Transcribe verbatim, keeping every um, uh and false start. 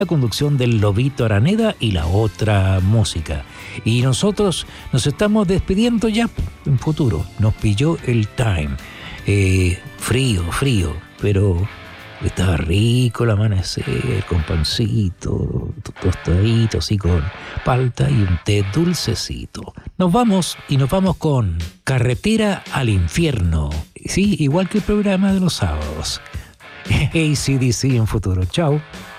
la conducción del Lobito Araneda y la otra música. Y nosotros nos estamos despidiendo ya en futuro. Nos pilló el time. Eh, frío, frío, pero estaba rico el amanecer, con pancito, tostadito, así con palta y un té dulcecito. Nos vamos y nos vamos con Carretera al Infierno. Sí, igual que el programa de los sábados. A C D C en futuro. Chao.